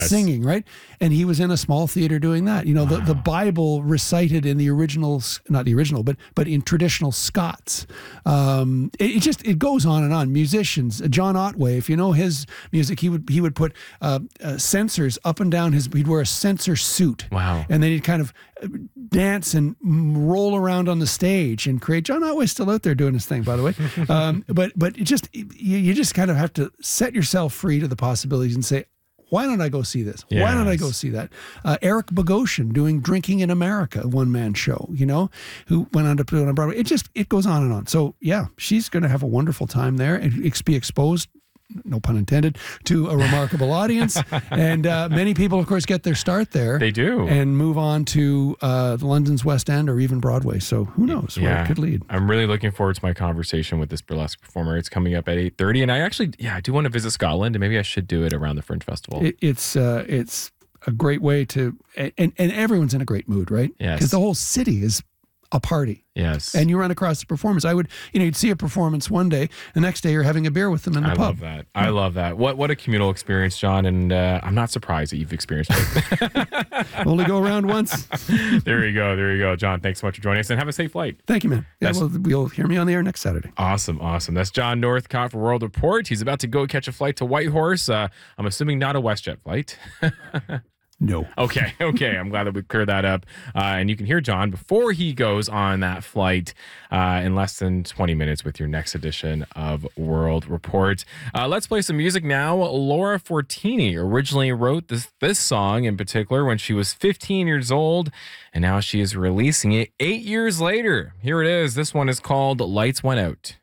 singing, right? And he was in a small theater doing that. You know, the Bible recited in the original, not the original, but in traditional Scots. It goes on and on. Musicians, John Otway, if you know his music, he would put sensors up and down he'd wear a sensor suit. Wow. And then he'd kind of dance and roll around on the stage and create. John Otway's still out there doing his thing, by the way. But you just kind of have to set yourself free to the possibilities and say, why don't I go see this? Yes. Why don't I go see that? Eric Bogosian doing Drinking in America, one-man show, you know, who went on to put it on Broadway. It goes on and on. So, yeah, she's going to have a wonderful time there and be exposed, no pun intended, to a remarkable audience. And many people, of course, get their start there. They do. And move on to London's West End or even Broadway. So who knows where it could lead. I'm really looking forward to my conversation with this burlesque performer. It's coming up at 8:30. And I do want to visit Scotland, and maybe I should do it around the Fringe Festival. It's a great way to, and everyone's in a great mood, right? Yes. Because the whole city is a party. Yes. And you run across the performance. You'd see a performance one day, the next day you're having a beer with them in the pub. I love that. I love that. What a communal experience, John. And I'm not surprised that you've experienced it. Only go around once. There you go. John, thanks so much for joining us and have a safe flight. Thank you, man. Yeah, you'll hear me on the air next Saturday. Awesome. That's John Northcott for World Report. He's about to go catch a flight to Whitehorse. I'm assuming not a WestJet flight. No. Okay. I'm glad that we cleared that up. And you can hear John before he goes on that flight in less than 20 minutes with your next edition of World Report. Let's play some music now. Laura Fortini originally wrote this song in particular when she was 15 years old, and now she is releasing it 8 years later. Here it is. This one is called Lights Went Out.